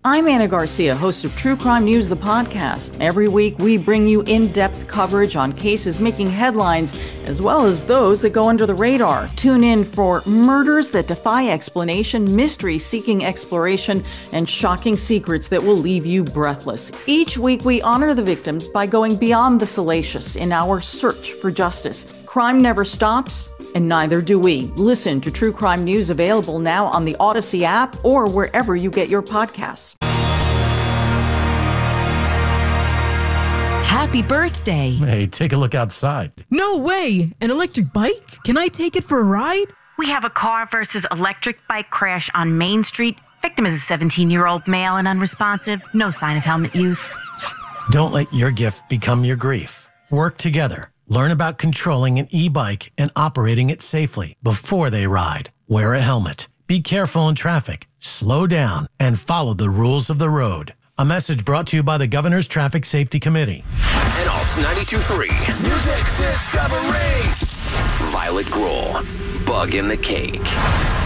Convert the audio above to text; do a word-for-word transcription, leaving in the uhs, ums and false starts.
I'm Anna Garcia, host of True Crime News, the podcast. Every week, we bring you in-depth coverage on cases making headlines, as well as those that go under the radar. Tune in for murders that defy explanation, mystery seeking exploration, and shocking secrets that will leave you breathless. Each week, we honor the victims by going beyond the salacious in our search for justice. Crime never stops, and neither do we. Listen to True Crime News, available now on the Odyssey app or wherever you get your podcasts. Happy birthday. Hey, take a look outside. No way! An electric bike? Can I take it for a ride? We have a car versus electric bike crash on Main Street. Victim is a seventeen-year-old male and unresponsive. No sign of helmet use. Don't let your gift become your grief. Work together. Learn about controlling an e-bike and operating it safely before they ride. Wear a helmet. Be careful in traffic. Slow down and follow the rules of the road. A message brought to you by the Governor's Traffic Safety Committee. N Alt ninety-two point three. Music Discovery. Violet Grohl. Bug in the Cake.